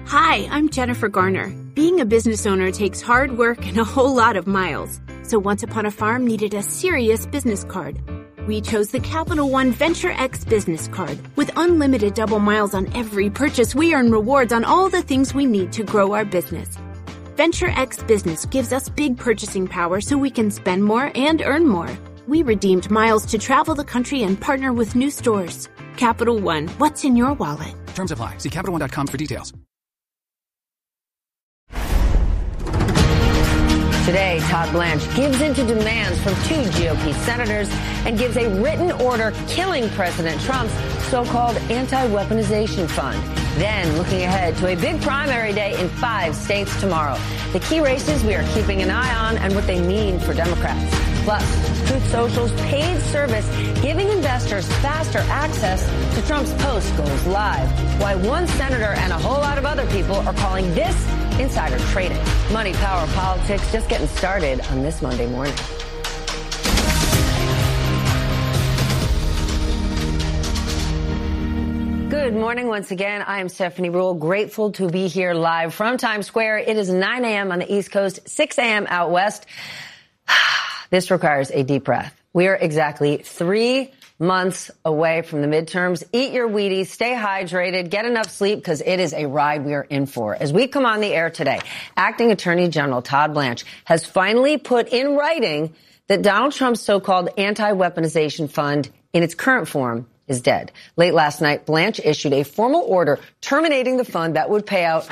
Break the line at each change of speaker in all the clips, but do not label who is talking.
Hi, I'm Jennifer Garner. Being a business owner takes hard work and a whole lot of miles. So Once Upon a Farm needed a serious business card. We chose the Capital One Venture X business card. With unlimited double miles on every purchase, we earn rewards on all the things we need to grow our business. Venture X Business gives us big purchasing power so we can spend more and earn more. We redeemed miles to travel the country and partner with new stores. Capital One, what's in your wallet?
Terms apply. See CapitalOne.com for details.
Today, Todd Blanche gives in to demands from two GOP senators and gives a written order killing President Trump's so-called anti-weaponization fund. Then, looking ahead to a big primary day in 5 states tomorrow. The key races we are keeping an eye on and what they mean for Democrats. Plus, Truth Social's paid service giving investors faster access to Trump's post goes live. Why one senator and a whole lot of other people are calling this insider trading. Money, power, politics, just getting started on this Monday morning. Good morning once again. I am Stephanie Ruhle, grateful to be here live from Times Square. It is 9 a.m. on the East Coast, 6 a.m. out west. This requires a deep breath. We are exactly 3 months away from the midterms. Eat your Wheaties, stay hydrated, get enough sleep, because it is a ride we are in for. As we come on the air today, Acting Attorney General Todd Blanche has finally put in writing that Donald Trump's so-called anti-weaponization fund in its current form is dead. Late last night, Blanche issued a formal order terminating the fund that would pay out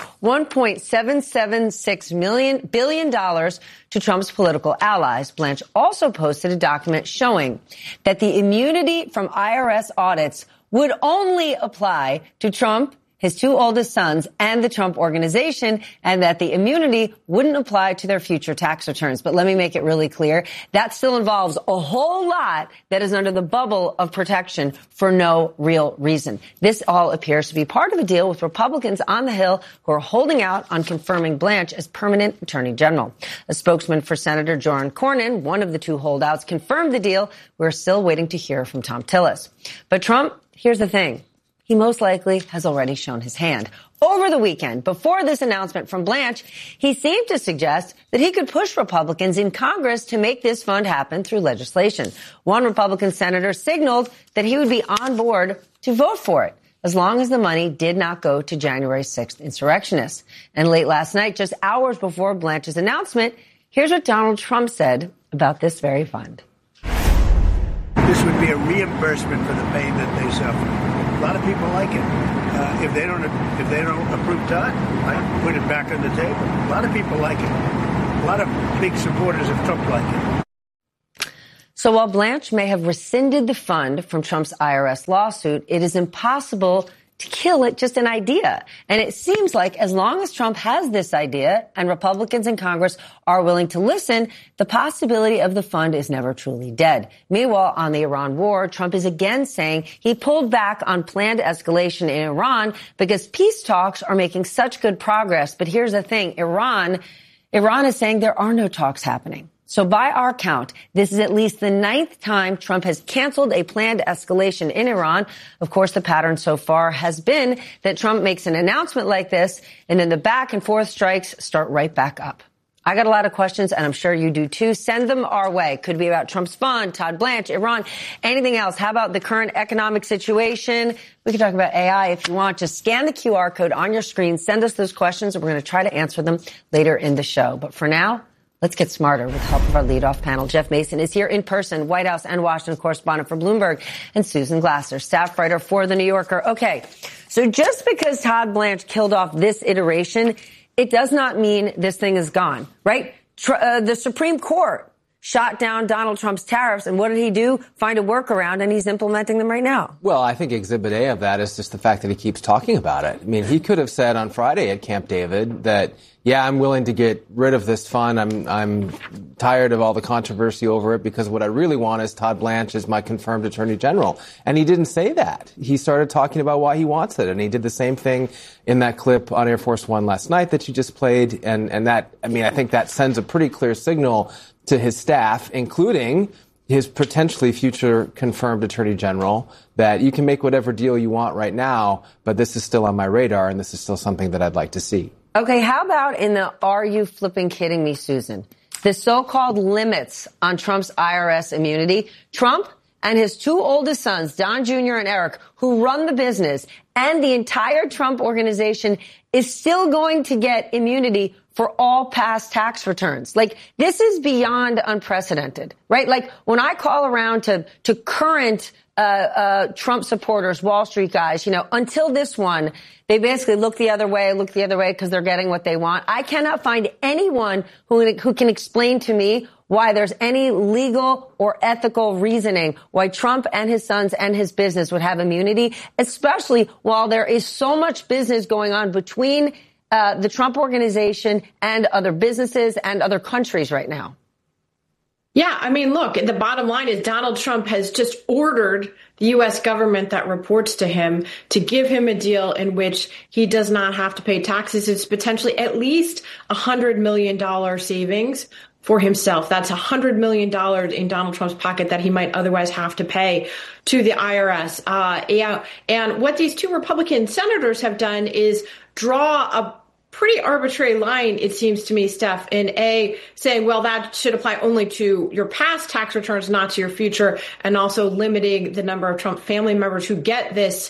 $1.776 billion to Trump's political allies. Blanche also posted a document showing that the immunity from IRS audits would only apply to Trump, his 2 oldest sons, and the Trump Organization, and that the immunity wouldn't apply to their future tax returns. But let me make it really clear. That still involves a whole lot that is under the bubble of protection for no real reason. This all appears to be part of a deal with Republicans on the Hill who are holding out on confirming Blanche as permanent Attorney General. A spokesman for Senator John Cornyn, one of the 2 holdouts, confirmed the deal. We're still waiting to hear from Tom Tillis. But Trump, here's the thing. He most likely has already shown his hand. Over the weekend, before this announcement from Blanche, he seemed to suggest that he could push Republicans in Congress to make this fund happen through legislation. One Republican senator signaled that he would be on board to vote for it, as long as the money did not go to January 6th insurrectionists. And late last night, just hours before Blanche's announcement, here's what Donald Trump said about this very fund.
This would be a reimbursement for the pain that they suffer. A lot of people like it. If they don't approve Todd, I put it back on the table. A lot of people like it. A lot of big supporters of Trump like it.
So while Blanche may have rescinded the fund from Trump's IRS lawsuit, it is impossible to kill it just an idea. And it seems like as long as Trump has this idea and Republicans in Congress are willing to listen, the possibility of the fund is never truly dead. Meanwhile, on the Iran war, Trump is again saying he pulled back on planned escalation in Iran because peace talks are making such good progress. But here's the thing. Iran is saying there are no talks happening. So by our count, this is at least the 9th time Trump has canceled a planned escalation in Iran. Of course, the pattern so far has been that Trump makes an announcement like this, and then the back and forth strikes start right back up. I got a lot of questions, and I'm sure you do too. Send them our way. Could be about Trump's fund, Todd Blanche, Iran, anything else. How about the current economic situation? We can talk about AI if you want. Just scan the QR code on your screen. Send us those questions, and we're going to try to answer them later in the show. But for now, let's get smarter with the help of our leadoff panel. Jeff Mason is here in person, White House and Washington correspondent for Bloomberg, and Susan Glasser, staff writer for The New Yorker. Okay, so just because Todd Blanche killed off this iteration, it does not mean this thing is gone, right? The Supreme Court shot down Donald Trump's tariffs, and what did he do? Find a workaround, and he's implementing them right now.
Well, I think Exhibit A of that is just the fact that he keeps talking about it. I mean, he could have said on Friday at Camp David that, yeah, I'm willing to get rid of this fund. I'm tired of all the controversy over it because what I really want is Todd Blanche as my confirmed Attorney General. And he didn't say that. He started talking about why he wants it. And he did the same thing in that clip on Air Force One last night that you just played. And that, I mean, I think that sends a pretty clear signal to his staff, including his potentially future confirmed attorney general, that you can make whatever deal you want right now, but this is still on my radar and this is still something that I'd like to see.
Okay, how about in the "Are you flipping kidding me, Susan?" The so-called limits on Trump's IRS immunity. Trump and his two oldest sons, Don Jr. and Eric, who run the business, and the entire Trump organization is still going to get immunity for all past tax returns. Like, this is beyond unprecedented, right? Like, when I call around to current Trump supporters, Wall Street guys, until this one, they basically look the other way because they're getting what they want. I cannot find anyone who can explain to me why there's any legal or ethical reasoning why Trump and his sons and his business would have immunity, especially while there is so much business going on between the Trump organization and other businesses and other countries right now.
Yeah, I mean, look, the bottom line is Donald Trump has just ordered the U.S. government that reports to him to give him a deal in which he does not have to pay taxes. It's potentially at least $100 million savings for himself. That's $100 million in Donald Trump's pocket that he might otherwise have to pay to the IRS. And what these two Republican senators have done is draw a pretty arbitrary line, it seems to me, Steph, in saying, well, that should apply only to your past tax returns, not to your future, and also limiting the number of Trump family members who get this,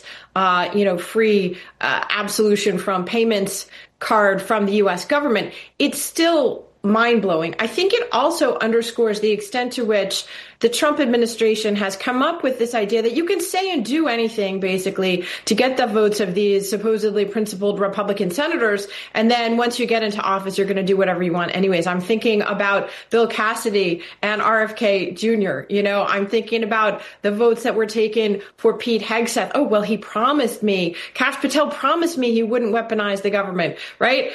free absolution from payments card from the U.S. government. It's still mind-blowing. I think it also underscores the extent to which the Trump administration has come up with this idea that you can say and do anything, basically, to get the votes of these supposedly principled Republican senators. And then once you get into office, you're going to do whatever you want anyways. I'm thinking about Bill Cassidy and RFK Jr. I'm thinking about the votes that were taken for Pete Hegseth. Oh, well, he promised me, Kash Patel promised me he wouldn't weaponize the government, right?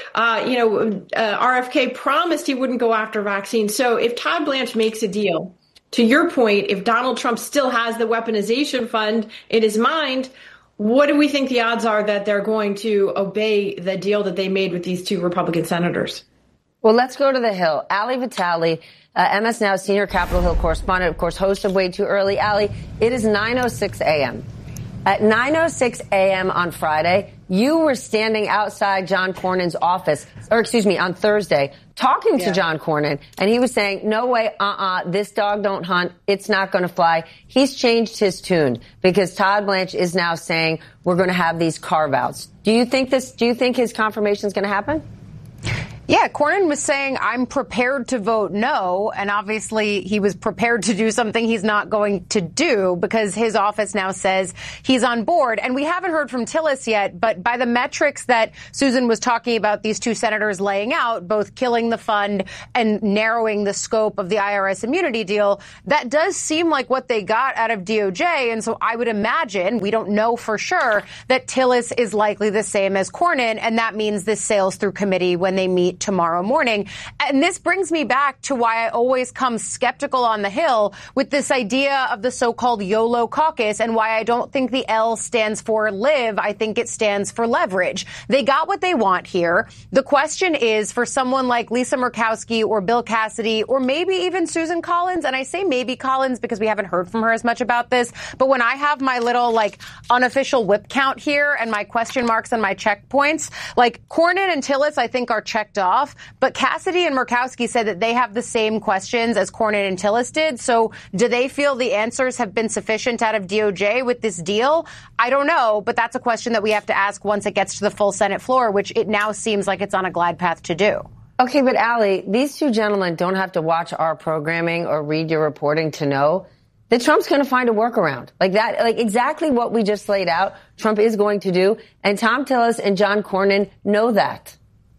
RFK promised he wouldn't go after vaccines. So if Todd Blanche makes a deal, to your point, if Donald Trump still has the weaponization fund in his mind, what do we think the odds are that they're going to obey the deal that they made with these two Republican senators?
Well, let's go to the Hill. Ali Vitale, MS Now senior Capitol Hill correspondent, of course, host of Way Too Early. Ali, it is 9:06 a.m. At 9:06 a.m. on Friday, you were standing outside John Cornyn's office, on Thursday, talking to John Cornyn, and he was saying, no way, this dog don't hunt, it's not going to fly. He's changed his tune because Todd Blanche is now saying we're going to have these carve-outs. Do you think his confirmation is going to happen?
Yeah, Cornyn was saying, I'm prepared to vote no. And obviously he was prepared to do something he's not going to do because his office now says he's on board. And we haven't heard from Tillis yet, but by the metrics that Susan was talking about, these two senators laying out, both killing the fund and narrowing the scope of the IRS immunity deal, that does seem like what they got out of DOJ. And so I would imagine, we don't know for sure, that Tillis is likely the same as Cornyn. And that means this sails through committee when they meet tomorrow morning. And this brings me back to why I always come skeptical on the Hill with this idea of the so-called YOLO caucus and why I don't think the L stands for live. I think it stands for leverage. They got what they want here. The question is for someone like Lisa Murkowski or Bill Cassidy or maybe even Susan Collins, and I say maybe Collins because we haven't heard from her as much about this, but when I have my little unofficial whip count here and my question marks and my checkpoints, Cornyn and Tillis I think are checked off, but Cassidy and Murkowski said that they have the same questions as Cornyn and Tillis did. So do they feel the answers have been sufficient out of DOJ with this deal? I don't know, but that's a question that we have to ask once it gets to the full Senate floor, which it now seems like it's on a glide path to do.
Okay, but Ali, these two gentlemen don't have to watch our programming or read your reporting to know that Trump's going to find a workaround. Exactly what we just laid out, Trump is going to do. And Thom Tillis and John Cornyn know that.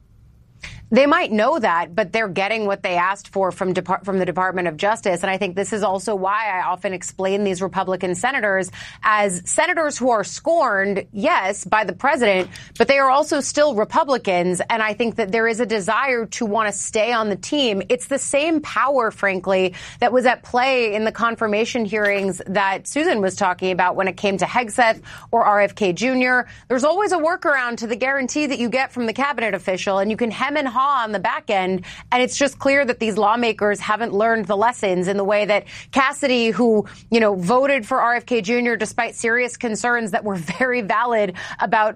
They might know that, but they're getting what they asked for from the Department of Justice. And I think this is also why I often explain these Republican senators as senators who are scorned, yes, by the president, but they are also still Republicans. And I think that there is a desire to want to stay on the team. It's the same power, frankly, that was at play in the confirmation hearings that Susan was talking about when it came to Hegseth or RFK Jr. There's always a workaround to the guarantee that you get from the cabinet official, and you can hem and haw ha on the back end. And it's just clear that these lawmakers haven't learned the lessons in the way that Cassidy, who, voted for RFK Jr. despite serious concerns that were very valid about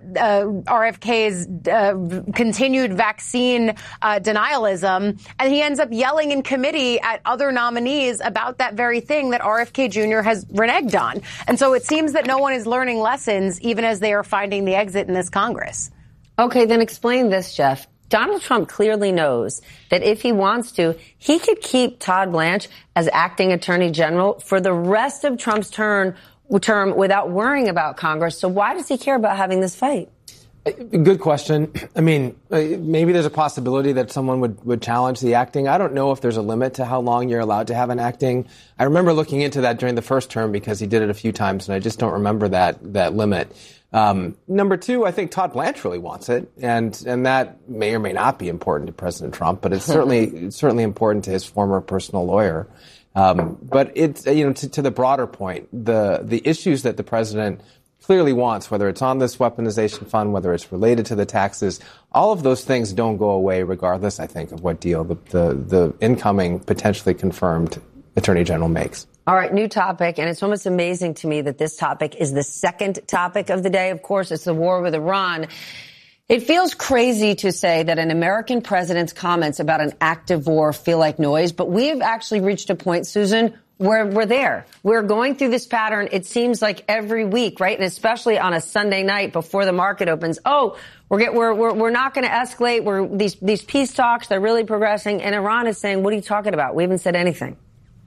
RFK's continued vaccine denialism. And he ends up yelling in committee at other nominees about that very thing that RFK Jr. has reneged on. And so it seems that no one is learning lessons, even as they are finding the exit in this Congress.
Okay, then explain this, Jeff. Donald Trump clearly knows that if he wants to, he could keep Todd Blanche as acting attorney general for the rest of Trump's term without worrying about Congress. So why does he care about having this fight?
Good question. I mean, maybe there's a possibility that someone would challenge the acting. I don't know if there's a limit to how long you're allowed to have an acting. I remember looking into that during the first term because he did it a few times, and I just don't remember that limit. Number two, I think Todd Blanche really wants it, and that may or may not be important to President Trump, but it's certainly important to his former personal lawyer. But it's to the broader point, the issues that the president clearly wants, whether it's on this weaponization fund, whether it's related to the taxes, all of those things don't go away regardless, I think, of what deal the incoming, potentially confirmed Attorney General makes.
All right, new topic, and it's almost amazing to me that this topic is the second topic of the day. Of course, it's the war with Iran. It feels crazy to say that an American president's comments about an active war feel like noise, but we have actually reached a point, Susan, where we're there. We're going through this pattern, it seems like every week, right? And especially on a Sunday night before the market opens. Oh, we're not going to escalate. These peace talks, they're really progressing. And Iran is saying, what are you talking about? We haven't said anything.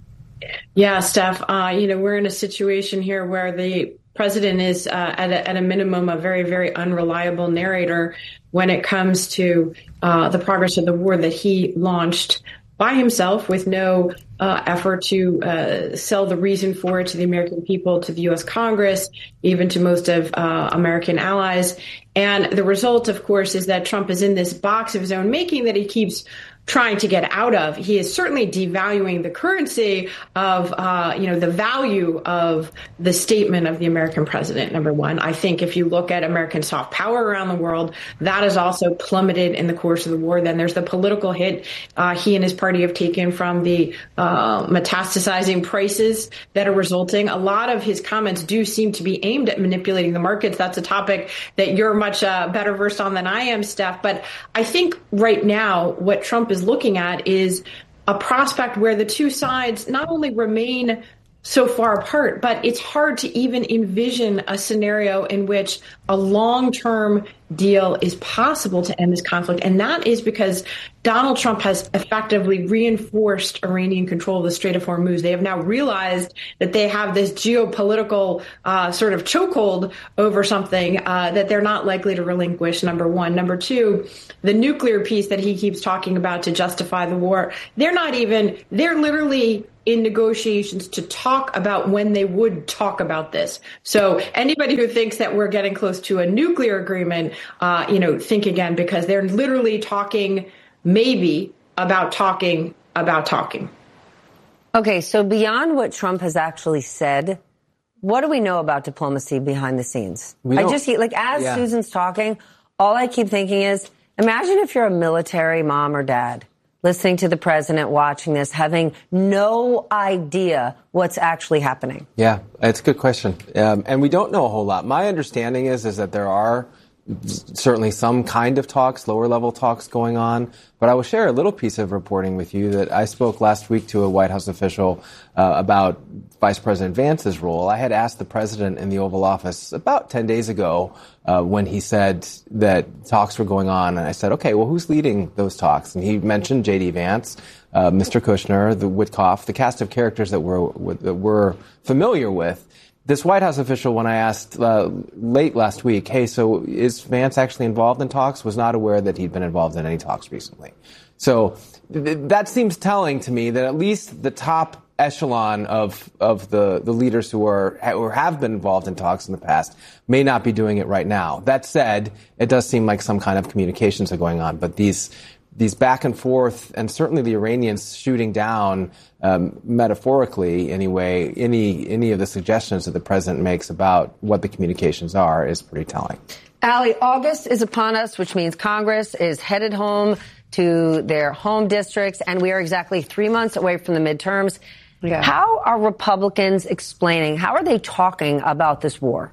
Yeah, Steph, we're in a situation here where the president is at a minimum a very, very unreliable narrator when it comes to the progress of the war that he launched by himself with no effort to sell the reason for it to the American people, to the U.S. Congress, even to most of American allies. And the result, of course, is that Trump is in this box of his own making that he keeps trying to get out of. He is certainly devaluing the currency of, the value of the statement of the American president, number one. I think if you look at American soft power around the world, that has also plummeted in the course of the war. Then there's the political hit he and his party have taken from the metastasizing prices that are resulting. A lot of his comments do seem to be aimed at manipulating the markets. That's a topic that you're much better versed on than I am, Steph. But I think right now what Trump is looking at is a prospect where the two sides not only remain so far apart, but it's hard to even envision a scenario in which a long-term deal is possible to end this conflict. And that is because Donald Trump has effectively reinforced Iranian control of the Strait of Hormuz. They have now realized that they have this geopolitical sort of chokehold over something that they're not likely to relinquish, number one. Number two, the nuclear piece that he keeps talking about to justify the war, they're literally in negotiations to talk about when they would talk about this. So anybody who thinks that we're getting close to a nuclear agreement, think again, because they're literally talking maybe about talking about talking.
Okay, so beyond what Trump has actually said, what do we know about diplomacy behind the scenes? Susan's talking, all I keep thinking is, imagine if you're a military mom or dad listening to the president, watching this, having no idea what's actually happening.
Yeah, it's a good question. And we don't know a whole lot. My understanding is that there are certainly some kind of talks, lower level talks going on. But I will share a little piece of reporting with you that I spoke last week to a White House official about Vice President Vance's role. I had asked the president in the Oval Office about 10 days ago when he said that talks were going on. And I said, okay, well, who's leading those talks? And he mentioned J.D. Vance, Mr. Kushner, the Witkoff, the cast of characters that we're familiar with. This White House official, when I asked late last week, hey, so is Vance actually involved in talks, was not aware that he'd been involved in any talks recently. So that seems telling to me that at least the top echelon of the leaders who have been involved in talks in the past may not be doing it right now. That said, it does seem like some kind of communications are going on. But these back and forth, and certainly the Iranians shooting down, metaphorically anyway, any of the suggestions that the president makes about what the communications are is pretty telling.
Allie, August is upon us, which means Congress is headed home to their home districts, and we are exactly 3 months away from the midterms.
Yeah.
How are Republicans explaining, how are they talking about this war?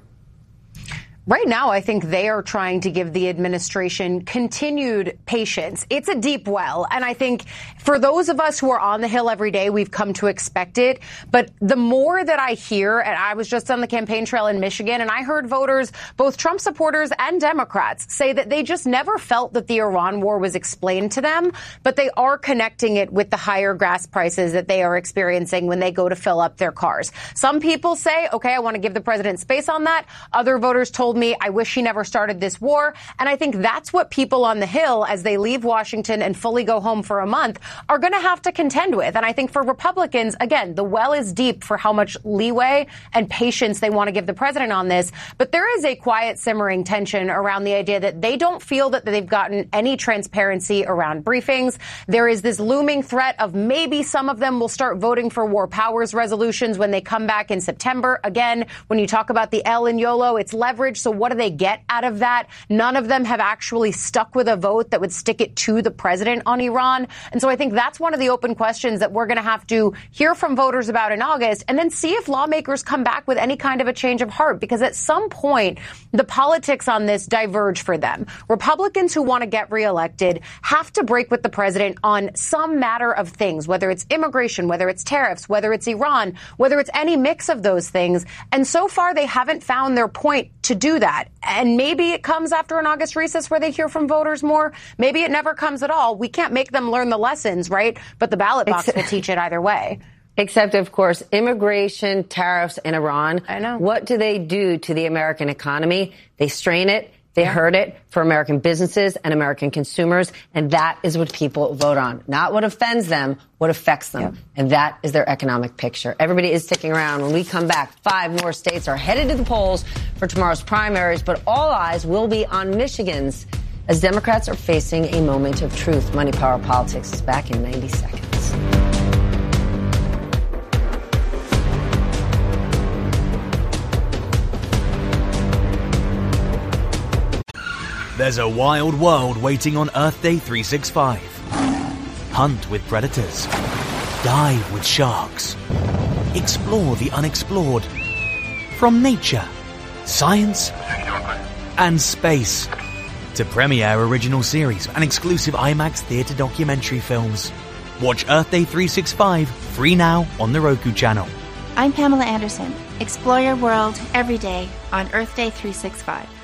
Right now, I think they are trying to give the administration continued patience. It's a deep well. And I think for those of us who are on the Hill every day, we've come to expect it. But the more that I hear, and I was just on the campaign trail in Michigan, and I heard voters, both Trump supporters and Democrats, say that they just never felt that the Iran war was explained to them, but they are connecting it with the higher gas prices that they are experiencing when they go to fill up their cars. Some people say, okay, I want to give the president space on that. Other voters told me, I wish he never started this war. And I think that's what people on the Hill, as they leave Washington and fully go home for a month, are going to have to contend with. And I think for Republicans, again, the well is deep for how much leeway and patience they want to give the president on this. But there is a quiet simmering tension around the idea that they don't feel that they've gotten any transparency around briefings. There is this looming threat of maybe some of them will start voting for war powers resolutions when they come back in September. Again, when you talk about the L in YOLO, it's leverage. So what do they get out of that? None of them have actually stuck with a vote that would stick it to the president on Iran. And so I think that's one of the open questions that we're going to have to hear from voters about in August, and then see if lawmakers come back with any kind of a change of heart, because at some point, the politics on this diverge for them. Republicans who want to get reelected have to break with the president on some matter of things, whether it's immigration, whether it's tariffs, whether it's Iran, whether it's any mix of those things. And so far, they haven't found their point to do that. And maybe it comes after an August recess where they hear from voters more. Maybe it never comes at all. We can't make them learn the lessons, right? But the ballot box will teach it either way.
Except, of course, immigration, tariffs, and Iran.
I know.
What do they do to the American economy? They strain it. They hurt it for American businesses and American consumers. And that is what people vote on. Not what offends them, what affects them. Yep. And that is their economic picture. Everybody is sticking around. When we come back, 5 more states are headed to the polls for tomorrow's primaries. But all eyes will be on Michigan's as Democrats are facing a moment of truth. Money, Power, Politics is back in 90 seconds.
There's a wild world waiting on Earth Day 365. Hunt with predators. Dive with sharks. Explore the unexplored. From nature, science, and space. To premiere original series and exclusive IMAX theater documentary films. Watch Earth Day 365 free now on the Roku channel.
I'm Pamela Anderson. Explore your world every day on Earth Day 365.